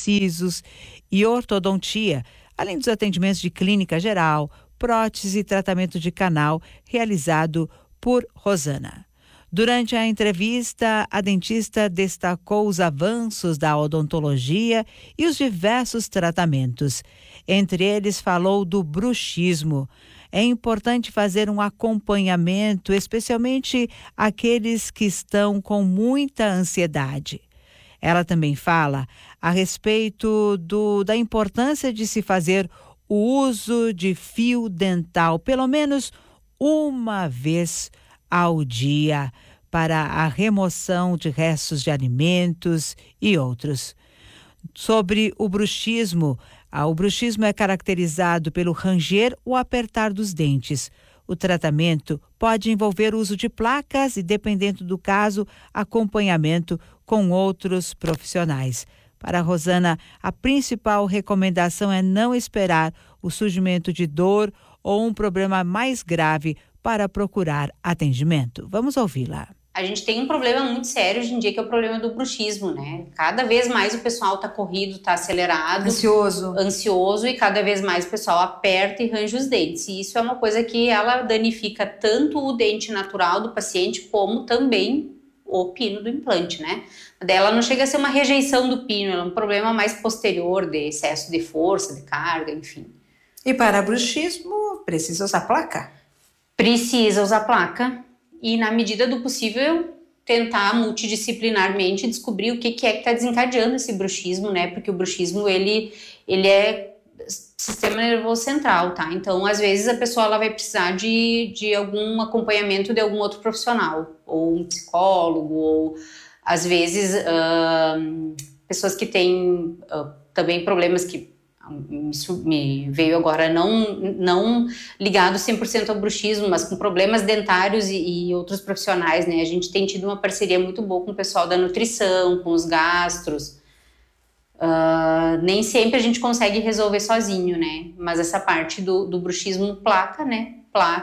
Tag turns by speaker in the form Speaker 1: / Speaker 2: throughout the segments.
Speaker 1: sisos e ortodontia, além dos atendimentos de clínica geral, prótese e tratamento de canal realizado por Rosana. Durante a entrevista, a dentista destacou os avanços da odontologia e os diversos tratamentos. Entre eles, falou do bruxismo. É importante fazer um acompanhamento, especialmente aqueles que estão com muita ansiedade. Ela também fala a respeito da importância de se fazer o uso de fio dental, pelo menos uma vez ao dia, para a remoção de restos de alimentos e outros. Sobre o bruxismo é caracterizado pelo ranger ou apertar dos dentes. O tratamento pode envolver o uso de placas e, dependendo do caso, acompanhamento com outros profissionais. Para a Rosana, a principal recomendação é não esperar o surgimento de dor ou um problema mais grave para procurar atendimento. Vamos ouvi-la.
Speaker 2: A gente tem um problema muito sério hoje em dia, que é o problema do bruxismo, né? Cada vez mais o pessoal tá corrido, tá acelerado. Ansioso, e cada vez mais o pessoal aperta e range os dentes. E isso é uma coisa que ela danifica tanto o dente natural do paciente, como também o pino do implante, né? Daí ela não chega a ser uma rejeição do pino, ela é um problema mais posterior, de excesso de força, de carga, enfim.
Speaker 3: E para bruxismo, precisa usar placa?
Speaker 2: Precisa usar placa. E, na medida do possível, tentar multidisciplinarmente descobrir o que é que está desencadeando esse bruxismo, né? Porque o bruxismo, ele é sistema nervoso central, tá? Então, às vezes, a pessoa ela vai precisar de algum acompanhamento de algum outro profissional, ou um psicólogo, ou, às vezes, pessoas que têm também problemas que isso me veio agora, não ligado 100% ao bruxismo, mas com problemas dentários e outros profissionais, né? A gente tem tido uma parceria muito boa com o pessoal da nutrição, com os gastros. Nem sempre a gente consegue resolver sozinho, né? Mas essa parte do bruxismo, placa, né?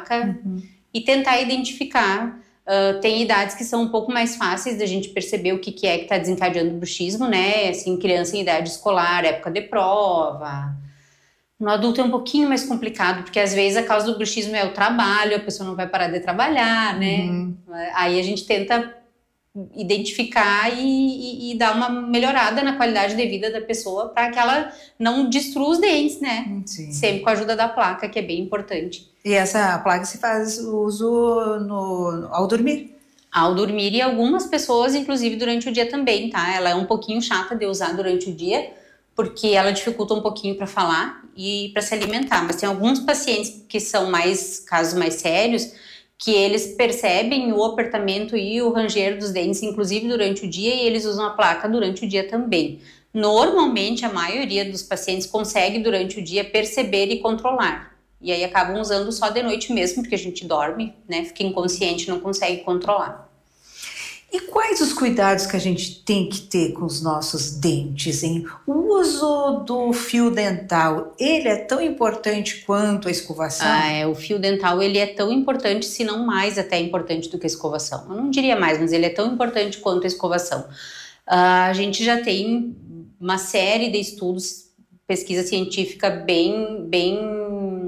Speaker 2: E tentar identificar. Tem idades que são um pouco mais fáceis da gente perceber o que é que está desencadeando o bruxismo, né? Assim, criança em idade escolar, época de prova. No adulto é um pouquinho mais complicado, porque às vezes a causa do bruxismo é o trabalho, a pessoa não vai parar de trabalhar, né? Aí a gente tenta identificar e dar uma melhorada na qualidade de vida da pessoa para que ela não destrua os dentes, né?
Speaker 3: Sim.
Speaker 2: Sempre com a ajuda da placa, que é bem importante.
Speaker 3: E essa placa se faz uso ao dormir?
Speaker 2: Ao dormir, e algumas pessoas, inclusive, durante o dia também, tá? Ela é um pouquinho chata de usar durante o dia, porque ela dificulta um pouquinho para falar e para se alimentar. Mas tem alguns pacientes que são casos mais sérios, que eles percebem o apertamento e o ranger dos dentes, inclusive durante o dia, e eles usam a placa durante o dia também. Normalmente, a maioria dos pacientes consegue, durante o dia, perceber e controlar. E aí acabam usando só de noite mesmo, porque a gente dorme, né? Fica inconsciente, não consegue controlar.
Speaker 3: E quais os cuidados que a gente tem que ter com os nossos dentes, hein? O uso do fio dental, ele é tão importante quanto a escovação?
Speaker 2: O fio dental, ele é tão importante, se não mais até importante do que a escovação. Eu não diria mais, mas ele é tão importante quanto a escovação. A gente já tem uma série de estudos, pesquisa científica bem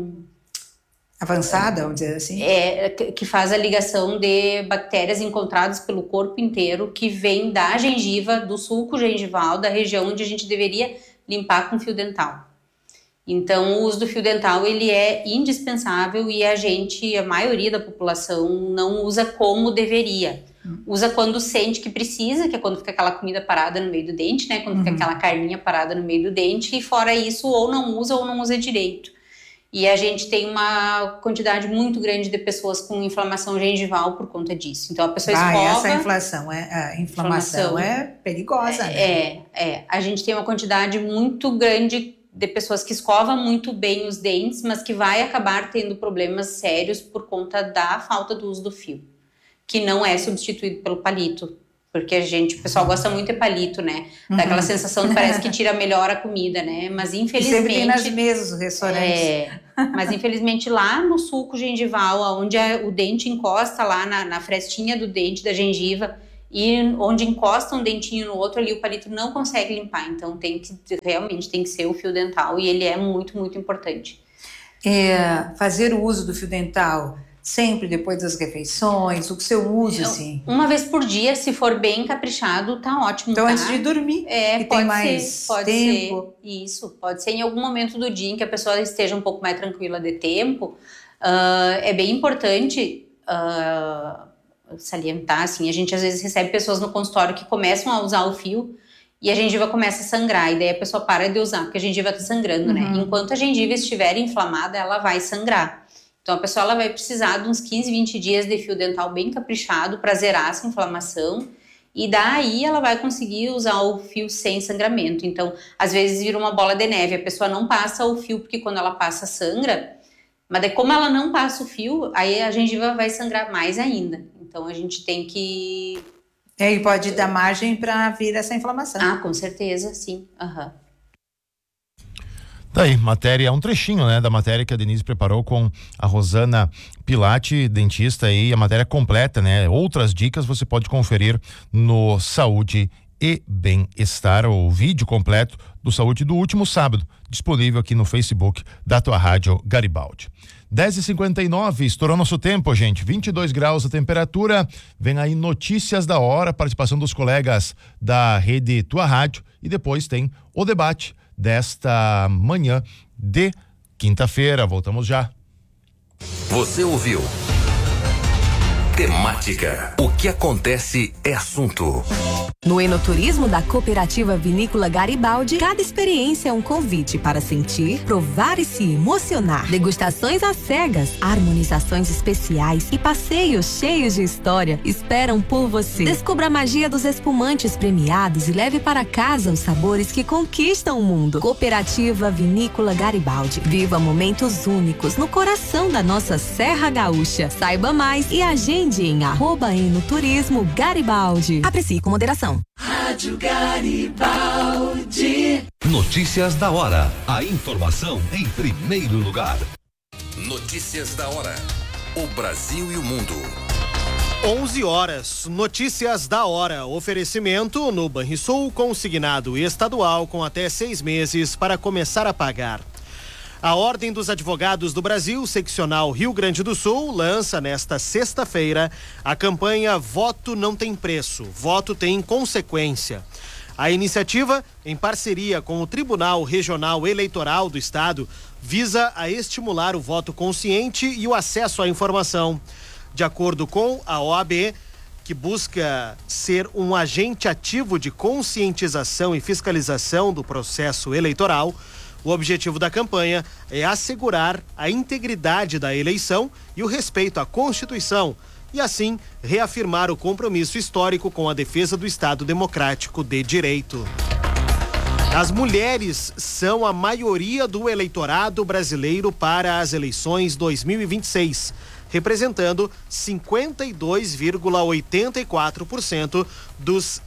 Speaker 3: avançada, vamos dizer assim?
Speaker 2: Que faz a ligação de bactérias encontradas pelo corpo inteiro, que vem da gengiva, do sulco gengival, da região onde a gente deveria limpar com fio dental. Então, o uso do fio dental, ele é indispensável e a maioria da população, não usa como deveria. Usa quando sente que precisa, que é quando fica aquela comida parada no meio do dente, né? Quando fica aquela carninha parada no meio do dente, e fora isso, ou não usa direito. E a gente tem uma quantidade muito grande de pessoas com inflamação gengival por conta disso. Então, a pessoa escova...
Speaker 3: Essa inflamação é perigosa, né?
Speaker 2: A gente tem uma quantidade muito grande de pessoas que escovam muito bem os dentes, mas que vai acabar tendo problemas sérios por conta da falta do uso do fio, que não é substituído pelo palito. Porque o pessoal gosta muito de palito, né? Dá aquela sensação que parece que tira melhor a comida, né? Mas infelizmente...
Speaker 3: Sempre tem nas mesas, os restaurantes.
Speaker 2: Mas infelizmente lá no sulco gengival, onde o dente encosta lá na frestinha do dente, da gengiva, e onde encosta um dentinho no outro ali o palito não consegue limpar, então realmente tem que ser o fio dental e ele é muito, muito importante.
Speaker 3: Fazer o uso do fio dental sempre depois das refeições, o seu uso, assim?
Speaker 2: Uma vez por dia, se for bem caprichado, tá ótimo.
Speaker 3: Então,
Speaker 2: tá?
Speaker 3: antes de dormir, que tem mais tempo.
Speaker 2: Isso, pode ser em algum momento do dia em que a pessoa esteja um pouco mais tranquila de tempo. É bem importante salientar, assim, a gente às vezes recebe pessoas no consultório que começam a usar o fio e a gengiva começa a sangrar, e daí a pessoa para de usar, porque a gengiva tá sangrando, né? Enquanto a gengiva estiver inflamada, ela vai sangrar. Então a pessoa ela vai precisar de uns 15, 20 dias de fio dental bem caprichado para zerar essa inflamação, e daí ela vai conseguir usar o fio sem sangramento. Então, às vezes vira uma bola de neve, a pessoa não passa o fio porque quando ela passa sangra, mas daí como ela não passa o fio, aí a gengiva vai sangrar mais ainda. Então a gente tem que...
Speaker 3: E pode dar margem para vir essa inflamação.
Speaker 2: Com certeza, sim.
Speaker 4: Daí, matéria, um trechinho, né, da matéria que a Denise preparou com a Rosana Pilati, dentista, e a matéria completa, né? Outras dicas você pode conferir no Saúde e Bem-Estar, o vídeo completo do Saúde do último sábado, disponível aqui no Facebook da tua rádio Garibaldi. 10h59, estourou nosso tempo, gente. 22 graus a temperatura. Vem aí notícias da hora, participação dos colegas da rede Tua Rádio, e depois tem o debate desta manhã de quinta-feira. Voltamos já.
Speaker 5: Você ouviu? Temática. O que acontece é assunto.
Speaker 6: No enoturismo da Cooperativa Vinícola Garibaldi, cada experiência é um convite para sentir, provar e se emocionar. Degustações às cegas, harmonizações especiais e passeios cheios de história esperam por você. Descubra a magia dos espumantes premiados e leve para casa os sabores que conquistam o mundo. Cooperativa Vinícola Garibaldi. Viva momentos únicos no coração da nossa Serra Gaúcha. Saiba mais e agende em @enoturismo Garibaldi. Aprecie com moderação.
Speaker 7: Rádio Garibaldi.
Speaker 5: Notícias da hora. A informação em primeiro lugar. Notícias da hora. O Brasil e o mundo.
Speaker 8: 11 horas. Notícias da hora. Oferecimento no Banrisul, consignado estadual com até 6 meses para começar a pagar. A Ordem dos Advogados do Brasil, seccional Rio Grande do Sul, lança nesta sexta-feira a campanha Voto Não Tem Preço, Voto Tem Consequência. A iniciativa, em parceria com o Tribunal Regional Eleitoral do Estado, visa a estimular o voto consciente e o acesso à informação. De acordo com a OAB, que busca ser um agente ativo de conscientização e fiscalização do processo eleitoral, o objetivo da campanha é assegurar a integridade da eleição e o respeito à Constituição e, assim, reafirmar o compromisso histórico com a defesa do Estado Democrático de Direito. As mulheres são a maioria do eleitorado brasileiro para as eleições 2026, representando 52,84% dos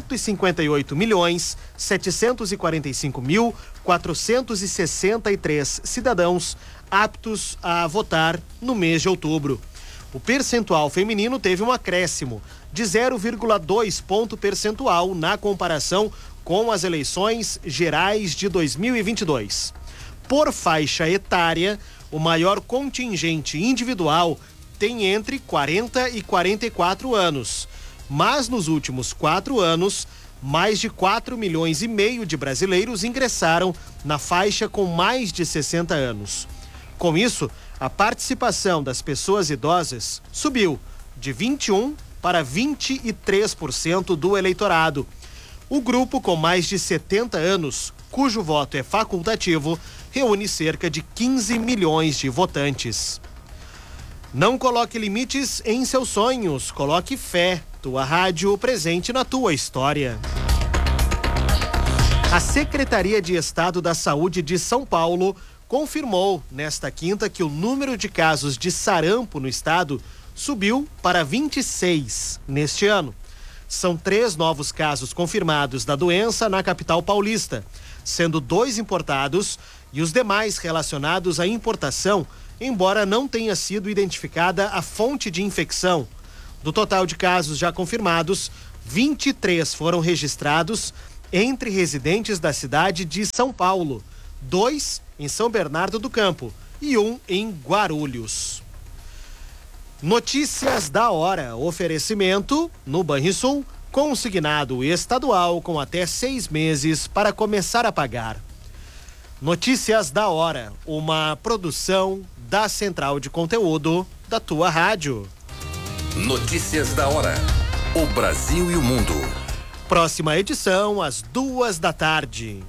Speaker 8: 158.745.463 cidadãos aptos a votar no mês de outubro. O percentual feminino teve um acréscimo de 0,2 ponto percentual na comparação com as eleições gerais de 2022. Por faixa etária, o maior contingente individual tem entre 40 e 44 anos. Mas nos últimos 4 anos, mais de 4,5 milhões de brasileiros ingressaram na faixa com mais de 60 anos. Com isso, a participação das pessoas idosas subiu de 21% para 23% do eleitorado. O grupo com mais de 70 anos, cujo voto é facultativo, reúne cerca de 15 milhões de votantes. Não coloque limites em seus sonhos, coloque fé. Tua rádio presente na tua história. A Secretaria de Estado da Saúde de São Paulo confirmou nesta quinta que o número de casos de sarampo no estado subiu para 26 neste ano. São 3 novos casos confirmados da doença na capital paulista, sendo 2 importados e os demais relacionados à importação, embora não tenha sido identificada a fonte de infecção. Do total de casos já confirmados, 23 foram registrados entre residentes da cidade de São Paulo, 2 em São Bernardo do Campo e 1 em Guarulhos. Notícias da hora. Oferecimento no Banrisul, consignado estadual com até 6 meses para começar a pagar. Notícias da hora, uma produção da Central de Conteúdo da tua rádio.
Speaker 5: Notícias da hora. O Brasil e o mundo.
Speaker 8: Próxima edição às 14h.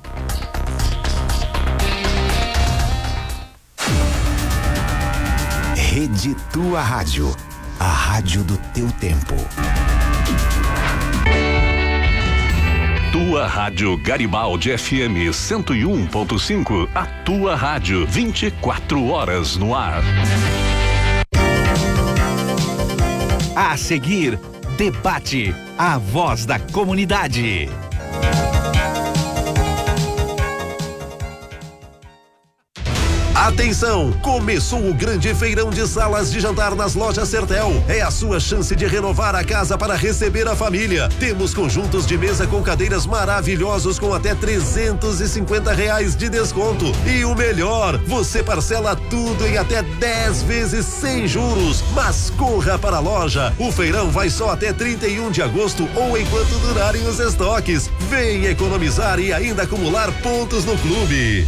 Speaker 7: Rede Tua Rádio, a rádio do teu tempo.
Speaker 9: Tua Rádio Garibaldi FM 101.5, a tua rádio 24 horas no ar.
Speaker 10: A seguir, debate, a voz da comunidade.
Speaker 11: Atenção! Começou o grande feirão de salas de jantar nas lojas Sertel. É a sua chance de renovar a casa para receber a família. Temos conjuntos de mesa com cadeiras maravilhosos com até R$350 de desconto. E o melhor, você parcela tudo em até 10 vezes sem juros. Mas corra para a loja. O feirão vai só até 31 de agosto ou enquanto durarem os estoques. Vem economizar e ainda acumular pontos no clube.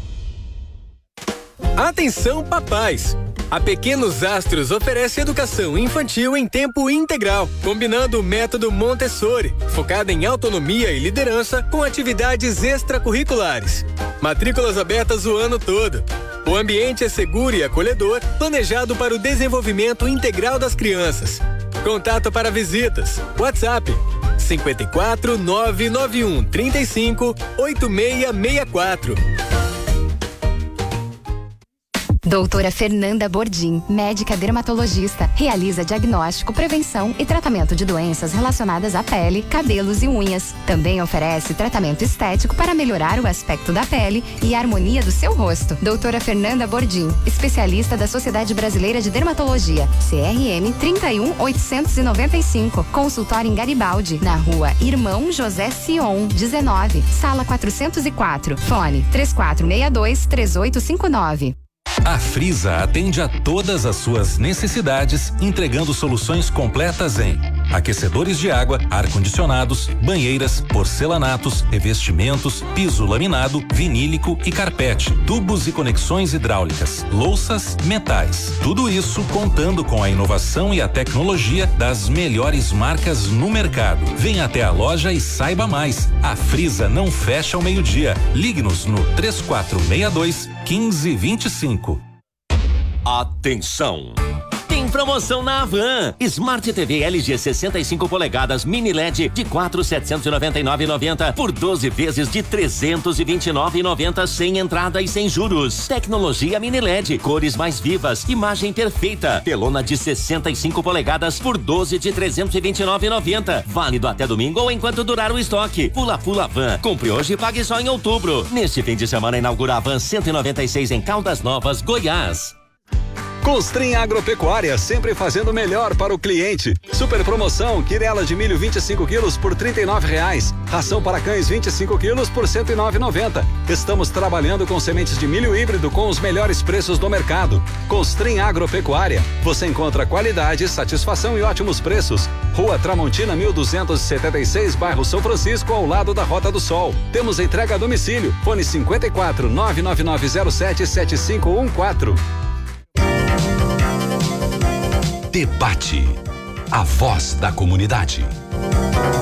Speaker 12: Atenção, papais! A Pequenos Astros oferece educação infantil em tempo integral, combinando o método Montessori, focada em autonomia e liderança com atividades extracurriculares. Matrículas abertas o ano todo. O ambiente é seguro e acolhedor, planejado para o desenvolvimento integral das crianças. Contato para visitas. WhatsApp 54 991 35 8664.
Speaker 13: Doutora Fernanda Bordim, médica dermatologista, realiza diagnóstico, prevenção e tratamento de doenças relacionadas à pele, cabelos e unhas. Também oferece tratamento estético para melhorar o aspecto da pele e a harmonia do seu rosto. Doutora Fernanda Bordim, especialista da Sociedade Brasileira de Dermatologia, CRM 31895, consultório em Garibaldi, na rua Irmão José Sion, 19, sala 404, fone 3462-3859.
Speaker 14: A Frisa atende a todas as suas necessidades, entregando soluções completas em aquecedores de água, ar-condicionados, banheiras, porcelanatos, revestimentos, piso laminado, vinílico e carpete, tubos e conexões hidráulicas, louças, metais. Tudo isso contando com a inovação e a tecnologia das melhores marcas no mercado. Venha até a loja e saiba mais. A Frisa não fecha ao meio-dia. Ligue-nos no 3462-1525.
Speaker 15: Atenção! Tem promoção na Havan. Smart TV LG 65 polegadas mini LED de 4.799,90 por 12 vezes de 329,90 sem entrada e sem juros. Tecnologia mini LED, cores mais vivas, imagem perfeita. Telona de 65 polegadas por 12 de 329,90. Válido até domingo ou enquanto durar o estoque. Pula Havan. Compre hoje e pague só em outubro. Neste fim de semana inaugura a Havan 196 em Caldas Novas, Goiás.
Speaker 16: Costrim Agropecuária, sempre fazendo o melhor para o cliente. Super promoção, quirela de milho 25 quilos por R$39. Ração para cães 25 quilos por R$109,90. Estamos trabalhando com sementes de milho híbrido com os melhores preços do mercado. Costrim Agropecuária. Você encontra qualidade, satisfação e ótimos preços. Rua Tramontina 1276, bairro São Francisco, ao lado da Rota do Sol. Temos entrega a domicílio. Fone 54 99907 7514.
Speaker 7: Debate, a voz da comunidade.